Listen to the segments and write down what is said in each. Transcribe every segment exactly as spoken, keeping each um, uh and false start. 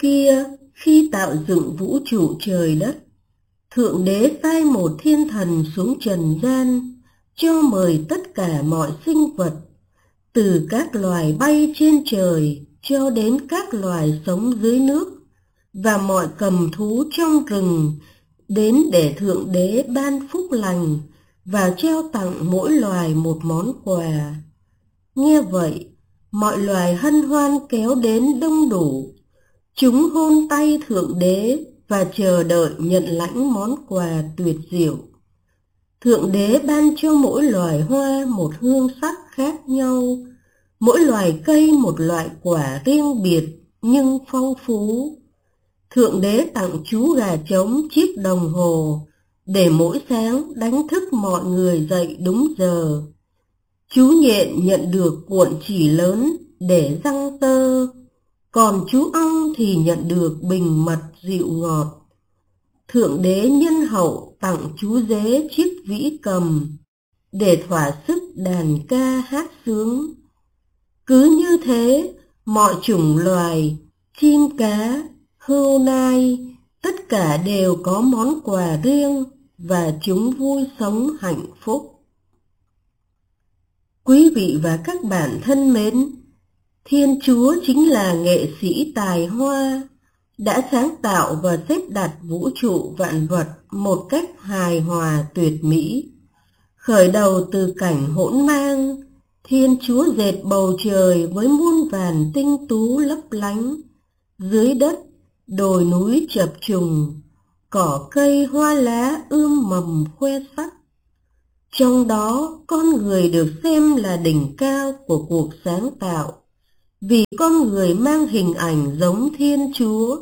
Kia, khi tạo dựng vũ trụ trời đất, Thượng Đế sai một thiên thần xuống trần gian, cho mời tất cả mọi sinh vật, từ các loài bay trên trời cho đến các loài sống dưới nước, và mọi cầm thú trong rừng, đến để Thượng Đế ban phúc lành và trao tặng mỗi loài một món quà. Nghe vậy, mọi loài hân hoan kéo đến đông đủ. Chúng hôn tay Thượng Đế và chờ đợi nhận lãnh món quà tuyệt diệu. Thượng Đế ban cho mỗi loài hoa một hương sắc khác nhau, mỗi loài cây một loại quả riêng biệt nhưng phong phú. Thượng Đế tặng chú gà trống chiếc đồng hồ, để mỗi sáng đánh thức mọi người dậy đúng giờ. Chú nhện nhận được cuộn chỉ lớn để răng tơ, còn chú ong thì nhận được bình mật dịu ngọt. Thượng Đế nhân hậu tặng chú dế chiếc vĩ cầm, để thỏa sức đàn ca hát sướng. Cứ như thế, mọi chủng loài, chim cá, hươu nai, tất cả đều có món quà riêng và chúng vui sống hạnh phúc. Quý vị và các bạn thân mến, Thiên Chúa chính là nghệ sĩ tài hoa, đã sáng tạo và xếp đặt vũ trụ vạn vật một cách hài hòa tuyệt mỹ. Khởi đầu từ cảnh hỗn mang, Thiên Chúa dệt bầu trời với muôn vàn tinh tú lấp lánh. Dưới đất, đồi núi chập trùng, cỏ cây hoa lá ươm mầm khoe sắc. Trong đó, con người được xem là đỉnh cao của cuộc sáng tạo, vì con người mang hình ảnh giống Thiên Chúa.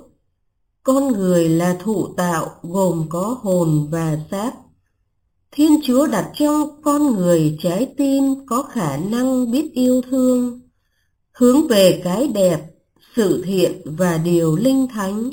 Con người là thụ tạo gồm có hồn và xác. Thiên Chúa đặt trong con người trái tim có khả năng biết yêu thương, hướng về cái đẹp, sự thiện và điều linh thánh.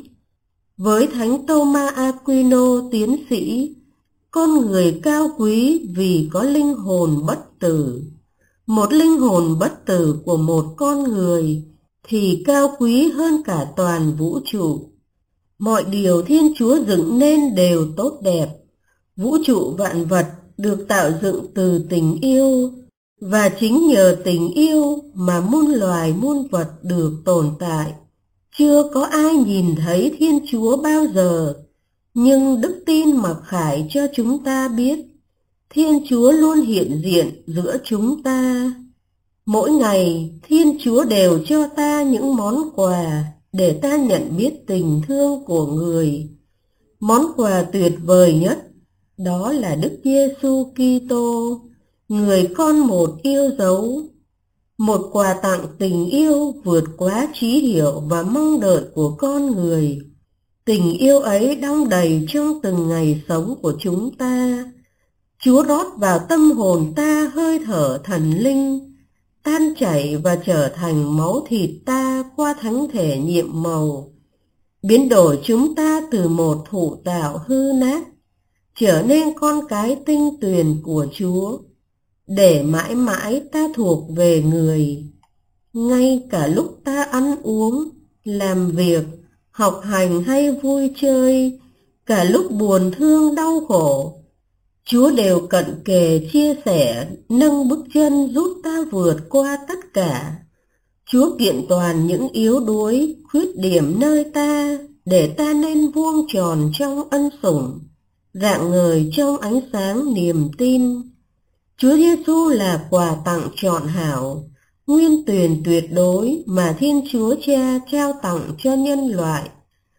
Với Thánh Thomas Aquino tiến sĩ, con người cao quý vì có linh hồn bất tử. Một linh hồn bất tử của một con người thì cao quý hơn cả toàn vũ trụ. Mọi điều Thiên Chúa dựng nên đều tốt đẹp. Vũ trụ vạn vật được tạo dựng từ tình yêu, và chính nhờ tình yêu mà muôn loài muôn vật được tồn tại. Chưa có ai nhìn thấy Thiên Chúa bao giờ, nhưng đức tin mặc khải cho chúng ta biết Thiên Chúa luôn hiện diện giữa chúng ta. Mỗi ngày, Thiên Chúa đều cho ta những món quà để ta nhận biết tình thương của người. Món quà tuyệt vời nhất đó là Đức Giêsu Kitô, người con một yêu dấu. Một quà tặng tình yêu vượt quá trí hiểu và mong đợi của con người. Tình yêu ấy đong đầy trong từng ngày sống của chúng ta. Chúa rót vào tâm hồn ta hơi thở thần linh, tan chảy và trở thành máu thịt ta qua thánh thể nhiệm màu, biến đổi chúng ta từ một thụ tạo hư nát, trở nên con cái tinh tuyền của Chúa, để mãi mãi ta thuộc về người. Ngay cả lúc ta ăn uống, làm việc, học hành hay vui chơi, cả lúc buồn thương đau khổ, Chúa đều cận kề chia sẻ, nâng bước chân giúp ta vượt qua tất cả. Chúa kiện toàn những yếu đuối, khuyết điểm nơi ta, để ta nên vuông tròn trong ân sủng, rạng ngời trong ánh sáng niềm tin. Chúa Giêsu là quà tặng trọn hảo, nguyên tuyển tuyệt đối mà Thiên Chúa Cha trao tặng cho nhân loại.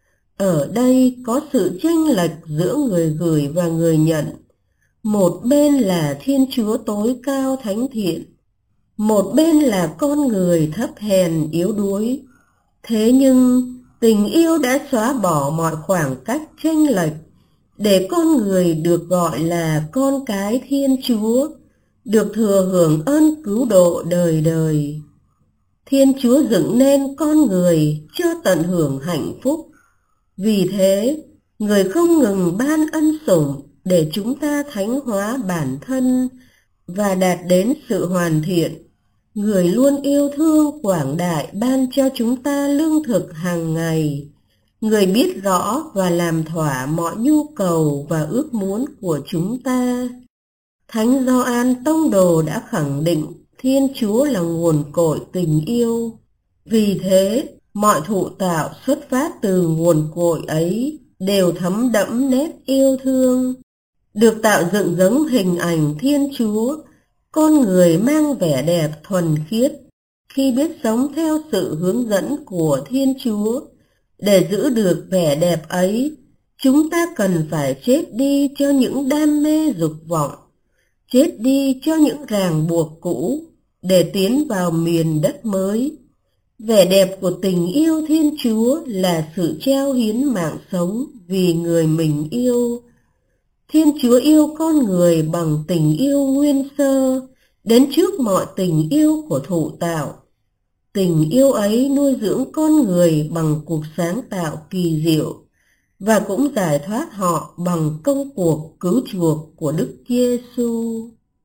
Ở đây có sự chênh lệch giữa người gửi và người nhận. Một bên là Thiên Chúa tối cao thánh thiện, một bên là con người thấp hèn yếu đuối. Thế nhưng tình yêu đã xóa bỏ mọi khoảng cách chênh lệch, để con người được gọi là con cái Thiên Chúa, được thừa hưởng ơn cứu độ đời đời. Thiên Chúa dựng nên con người cho tận hưởng hạnh phúc. Vì thế, người không ngừng ban ân sủng để chúng ta thánh hóa bản thân và đạt đến sự hoàn thiện. Người luôn yêu thương quảng đại ban cho chúng ta lương thực hàng ngày, người biết rõ và làm thỏa mọi nhu cầu và ước muốn của chúng ta. Thánh Gioan Tông Đồ đã khẳng định Thiên Chúa là nguồn cội tình yêu. Vì thế, mọi thụ tạo xuất phát từ nguồn cội ấy đều thấm đẫm nét yêu thương. Được tạo dựng giống hình ảnh Thiên Chúa, con người mang vẻ đẹp thuần khiết khi biết sống theo sự hướng dẫn của Thiên Chúa. Để giữ được vẻ đẹp ấy, chúng ta cần phải chết đi cho những đam mê dục vọng, chết đi cho những ràng buộc cũ, để tiến vào miền đất mới. Vẻ đẹp của tình yêu Thiên Chúa là sự trao hiến mạng sống vì người mình yêu. Thiên Chúa yêu con người bằng tình yêu nguyên sơ, đến trước mọi tình yêu của thụ tạo. Tình yêu ấy nuôi dưỡng con người bằng cuộc sáng tạo kỳ diệu, và cũng giải thoát họ bằng công cuộc cứu chuộc của Đức Giêsu.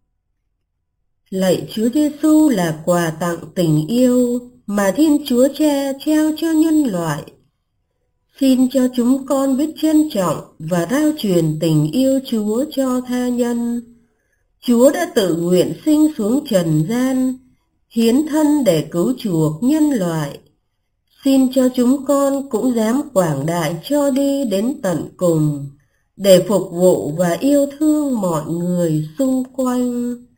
Lạy Chúa Giêsu là quà tặng tình yêu mà Thiên Chúa Cha trao cho nhân loại. Xin cho chúng con biết trân trọng và rao truyền tình yêu Chúa cho tha nhân. Chúa đã tự nguyện sinh xuống trần gian, hiến thân để cứu chuộc nhân loại. Xin cho chúng con cũng dám quảng đại cho đi đến tận cùng, để phục vụ và yêu thương mọi người xung quanh.